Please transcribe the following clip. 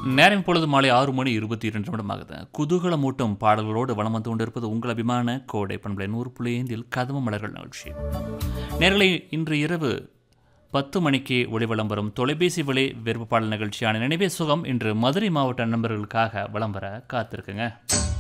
நேரம் இப்பொழுது மாலை 6:22 குதூகலமூட்டும் பாடல்களோடு வலம் வந்து கொண்டிருப்பது உங்கள் அபிமான கோடை பண்பலை 100.5 கதவு மலர்கள் நிகழ்ச்சி. நேர்களை இன்று இரவு 10 மணிக்கு ஒளிவலம் வரும் தொலைபேசி வழி விருப்ப பாடல் நிகழ்ச்சியான நினைவே சுகம் இன்று மதுரை மாவட்ட நண்பர்களுக்காக வலம் வர காத்திருக்குங்க.